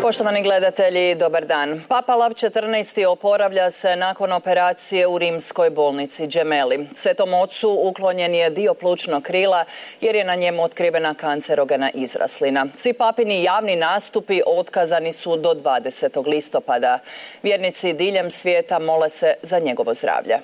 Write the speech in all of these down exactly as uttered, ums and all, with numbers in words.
Poštovani gledatelji, dobar dan. Papa Lav četrnaesti oporavlja se nakon operacije u rimskoj bolnici Gemelli. Svetom ocu uklonjen je dio plućnog krila jer je na njemu otkrivena kancerogena izraslina. Svi papini javni nastupi otkazani su do dvadesetog listopada. Vjernici diljem svijeta mole se za njegovo zdravlje.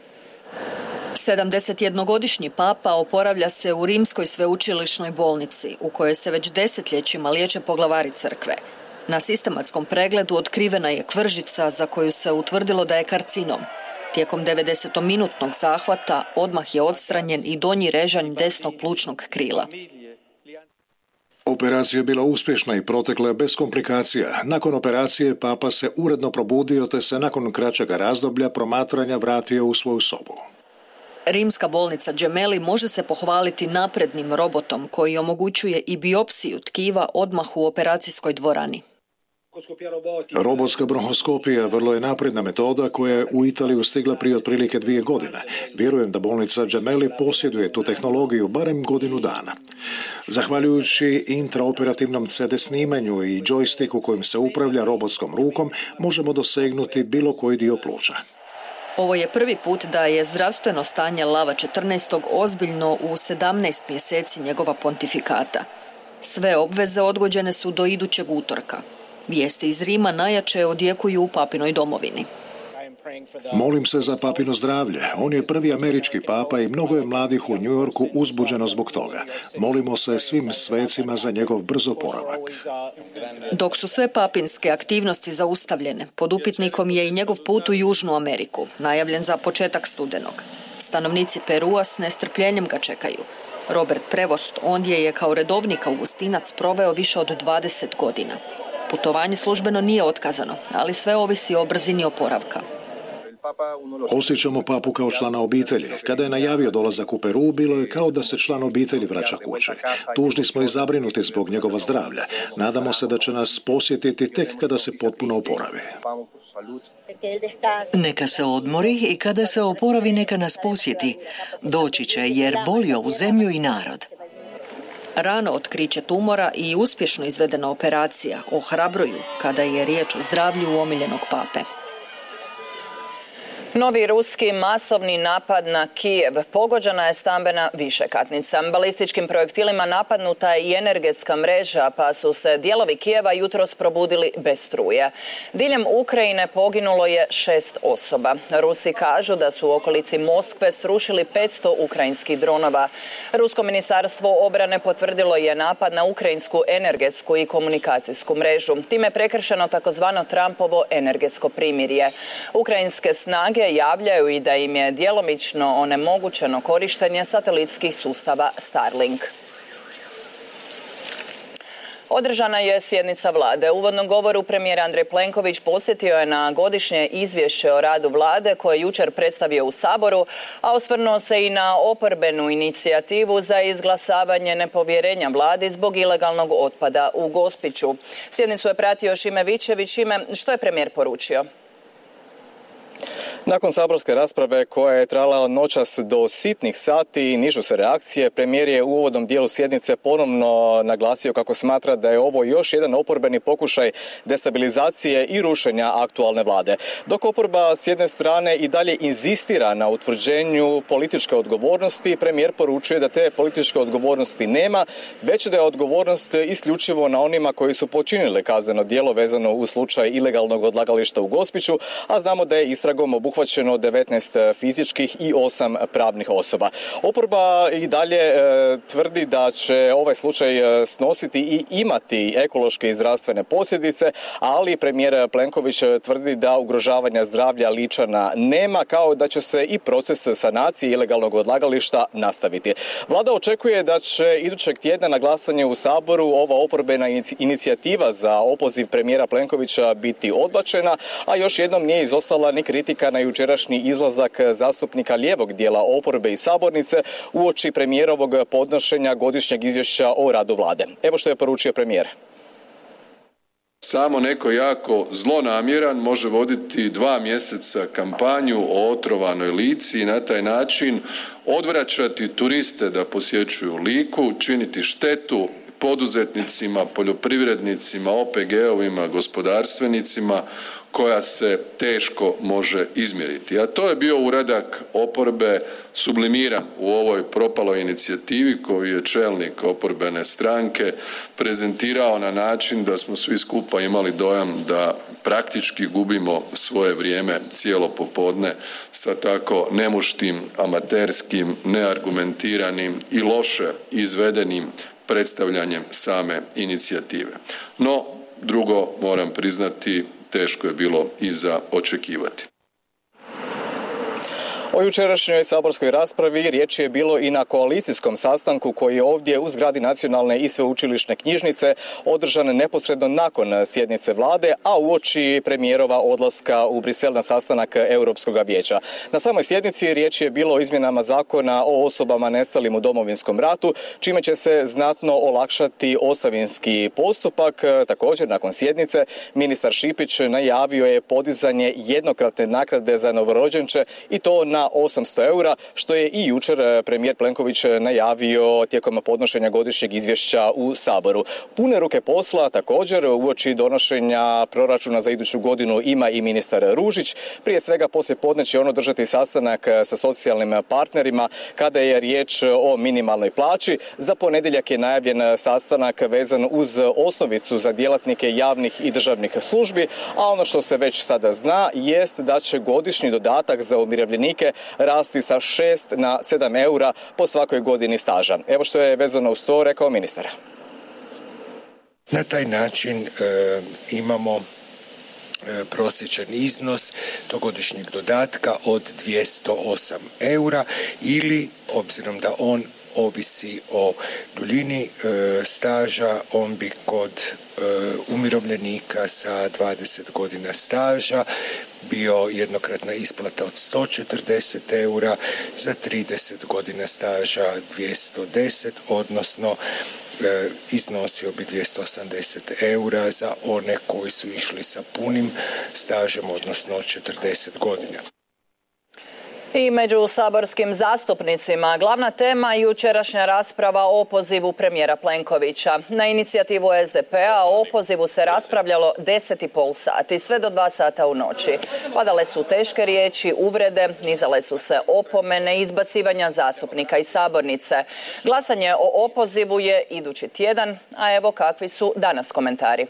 sedamdesetjednogodišnji papa oporavlja se u rimskoj sveučilišnoj bolnici, u kojoj se već desetljećima liječe poglavari crkve. Na sistematskom pregledu otkrivena je kvržica za koju se utvrdilo da je karcinom. Tijekom devedesetominutnog zahvata odmah je odstranjen i donji režanj desnog plućnog krila. Operacija je bila uspješna i protekla bez komplikacija. Nakon operacije papa se uredno probudio te se nakon kraćega razdoblja promatranja vratio u svoju sobu. Rimska bolnica Gemelli može se pohvaliti naprednim robotom koji omogućuje i biopsiju tkiva odmah u operacijskoj dvorani. Robotska bronhoskopija vrlo je napredna metoda koja je u Italiju stigla prije otprilike dvije godine. Vjerujem da bolnica Gemelli posjeduje tu tehnologiju barem godinu dana. Zahvaljujući intraoperativnom ce de snimanju i džojstiku kojim se upravlja robotskom rukom, možemo dosegnuti bilo koji dio pluća. Ovo je prvi put da je zdravstveno stanje Lava četrnaestog ozbiljno u sedamnaest mjeseci njegova pontifikata. Sve obveze odgođene su do idućeg utorka. Vijesti iz Rima najjače odjekuju u papinoj domovini. Molim se za papino zdravlje. On je prvi američki papa i mnogo je mladih u New Yorku uzbuđeno zbog toga. Molimo se svim svecima za njegov brzo oporavak. Dok su sve papinske aktivnosti zaustavljene, pod upitnikom je i njegov put u Južnu Ameriku, najavljen za početak studenog. Stanovnici Perua s nestrpljenjem ga čekaju. Robert Prevost ondje je kao redovnik augustinac proveo više od dvadeset godina. Putovanje službeno nije otkazano, ali sve ovisi o brzini oporavka. Osjećamo papu kao člana obitelji. Kada je najavio dolazak u Peru, bilo je kao da se član obitelji vraća kući. Tužni smo i zabrinuti zbog njegova zdravlja. Nadamo se da će nas posjetiti tek kada se potpuno oporavi. Neka se odmori i kada se oporavi neka nas posjeti. Doći će jer voli ovu zemlju i narod. Rano otkriće tumora i uspješno izvedena operacija ohrabruju kada je riječ o zdravlju omiljenog pape. Novi ruski masovni napad na Kijev. Pogođena je stambena višekatnica. Balističkim projektilima napadnuta je i energetska mreža, pa su se dijelovi Kijeva jutros probudili bez struje. Diljem Ukrajine poginulo je šest osoba. Rusi kažu da su u okolici Moskve srušili petsto ukrajinskih dronova. Rusko ministarstvo obrane potvrdilo je napad na ukrajinsku energetsku i komunikacijsku mrežu. Time je prekršeno takozvano Trumpovo energetsko primirje. Ukrajinske snage javljaju i da im je djelomično onemogućeno korištenje satelitskih sustava Starlink. Održana je sjednica vlade. U uvodnom govoru premijer Andrej Plenković posjetio je na godišnje izvješće o radu vlade koje je jučer predstavio u Saboru, a osvrnuo se i na oporbenu inicijativu za izglasavanje nepovjerenja vladi zbog ilegalnog otpada u Gospiću. Sjednicu je pratio Šime Vičević. Šime, što je premijer poručio? Nakon saborske rasprave koja je trajala noćas do sitnih sati i nižu se reakcije, premijer je u uvodnom dijelu sjednice ponovno naglasio kako smatra da je ovo još jedan oporbeni pokušaj destabilizacije i rušenja aktualne vlade. Dok oporba s jedne strane i dalje inzistira na utvrđenju političke odgovornosti, premijer poručuje da te političke odgovornosti nema, već da je odgovornost isključivo na onima koji su počinili kazneno djelo vezano u slučaj ilegalnog odlagališta u Gospiću, a znamo da je istragom obuhvaćeno devetnaest fizičkih i osam pravnih osoba. Oporba i dalje e, tvrdi da će ovaj slučaj snositi i imati ekološke i zdravstvene posljedice, ali premijer Plenković tvrdi da ugrožavanja zdravlja Ličana nema, kao da će se i proces sanacije ilegalnog odlagališta nastaviti. Vlada očekuje da će idućeg tjedna na glasanje u Saboru ova oporbena inicijativa za opoziv premijera Plenkovića biti odbačena, a još jednom nije izostala ni kritika na jučerašnji izlazak zastupnika lijevog dijela oporbe i sabornice uoči premijerovog podnošenja godišnjeg izvješća o radu vlade. Evo što je poručio premijer. Samo neko jako zlonamjeran može voditi dva mjeseca kampanju o otrovanoj Lici i na taj način odvraćati turiste da posjećuju Liku, činiti štetu poduzetnicima, poljoprivrednicima, O P G-ovima, gospodarstvenicima koja se teško može izmjeriti. A to je bio uradak oporbe sublimiran u ovoj propaloj inicijativi koju je čelnik oporbene stranke prezentirao na način da smo svi skupa imali dojam da praktički gubimo svoje vrijeme cijelo popodne sa tako nemuštim, amaterskim, neargumentiranim i loše izvedenim predstavljanjem same inicijative. No, drugo moram priznati, teško je bilo i za očekivati. O jučerašnjoj saborskoj raspravi riječ je bilo i na koalicijskom sastanku koji je ovdje u zgradi Nacionalne i sveučilišne knjižnice održan neposredno nakon sjednice vlade, a uoči premijerova odlaska u Brisel na sastanak Europskog vijeća. Na samoj sjednici riječ je bilo o izmjenama zakona o osobama nestalim u Domovinskom ratu, čime će se znatno olakšati ostavinski postupak. Također, nakon sjednice, ministar Šipić najavio je podizanje jednokratne naknade za novorođenče i to na osamsto eura, što je i jučer premijer Plenković najavio tijekom podnošenja godišnjeg izvješća u Saboru. Pune ruke posla također uoči donošenja proračuna za iduću godinu ima i ministar Ružić. Prije svega poslije podne će on održati sastanak sa socijalnim partnerima kada je riječ o minimalnoj plaći. Za ponedjeljak je najavljen sastanak vezan uz osnovicu za djelatnike javnih i državnih službi, a ono što se već sada zna jest da će godišnji dodatak za umirovljenike rasti sa šest na sedam eura po svakoj godini staža. Evo što je vezano uz to rekao ministar. Na taj način e, imamo e, prosječan iznos godišnjeg dodatka od dvjesto osam eura ili, obzirom da on ovisi o duljini e, staža, on bi kod e, umirovljenika sa dvadeset godina staža bio jednokratna isplata od sto četrdeset eura, za trideset godina staža dvjesto deset, odnosno e, iznosio bi dvjesto osamdeset eura za one koji su išli sa punim stažem, odnosno četrdeset godina. I među saborskim zastupnicima glavna tema jučerašnja rasprava o opozivu premijera Plenkovića. Na inicijativu S D P-a o opozivu se raspravljalo deset i pol sati, sve do dva sata u noći. Padale su teške riječi, uvrede, nizale su se opomene, izbacivanja zastupnika iz sabornice. Glasanje o opozivu je idući tjedan, a evo kakvi su danas komentari.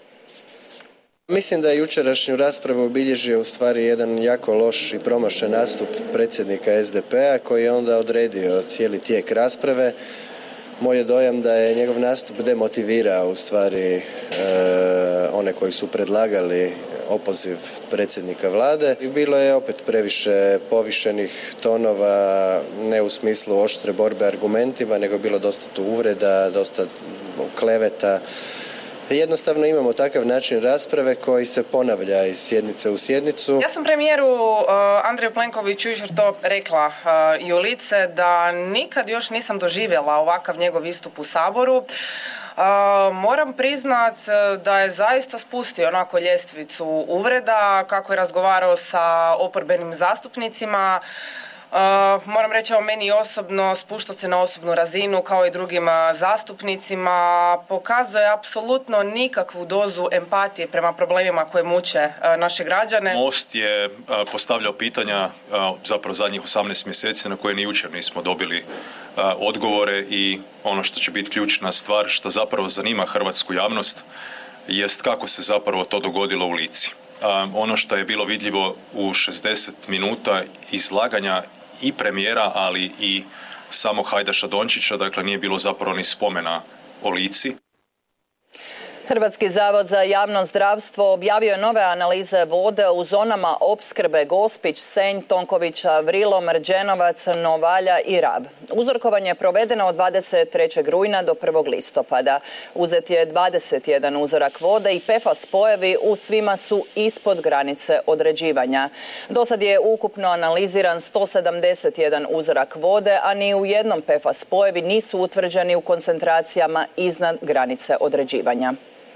Mislim da je jučerašnju raspravu obilježio u stvari jedan jako loš i promašen nastup predsjednika S D P-a koji je onda odredio cijeli tijek rasprave. Moj je dojam da je njegov nastup demotivirao u stvari e, one koji su predlagali opoziv predsjednika vlade. I bilo je opet previše povišenih tonova, ne u smislu oštre borbe argumentima, nego je bilo dosta tu uvreda, dosta kleveta. Jednostavno imamo takav način rasprave koji se ponavlja iz sjednice u sjednicu. Ja sam premijeru uh, Andreju Plenkoviću jučer to rekla uh, i u lice da nikad još nisam doživjela ovakav njegov istup u Saboru. Uh, moram priznat da je zaista spustio onako ljestvicu uvreda, kako je razgovarao sa oporbenim zastupnicima. Uh, moram reći, o meni osobno spušta se na osobnu razinu kao i drugim zastupnicima, pokazuje apsolutno nikakvu dozu empatije prema problemima koje muče uh, naše građane. Most je uh, postavljao pitanja uh, zapravo zadnjih osamnaest mjeseci na koje ni jučer nismo dobili uh, odgovore i ono što će biti ključna stvar što zapravo zanima hrvatsku javnost jest kako se zapravo to dogodilo u Lici. Um, ono što je bilo vidljivo u šezdeset minuta izlaganja i premijera, ali i samog Hajdaša Dončića, dakle nije bilo zapravo ni spomena o Lici. Hrvatski zavod za javno zdravstvo objavio je nove analize vode u zonama opskrbe Gospić, Senj, Tonkovića, Vrilo, Mrđenovac, Novalja i Rab. Uzorkovanje je provedeno od dvadeset trećeg rujna do prvog listopada. Uzet je dvadeset jedan uzorak vode i P F A S spojevi u svima su ispod granice određivanja. Do sad je ukupno analiziran sto sedamdeset jedan uzorak vode, a ni u jednom P F A S spojevi nisu utvrđeni u koncentracijama iznad granice određivanja.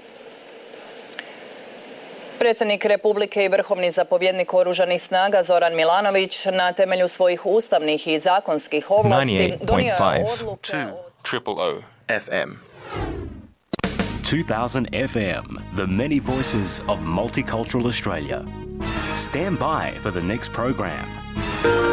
Predsjednik Republike i vrhovni zapovjednik Oružanih snaga Zoran Milanović na temelju svojih ustavnih i zakonskih ovlasti donio je odluke o... F M. two thousand F M, the many voices of multicultural Australia. Stand by for the next program.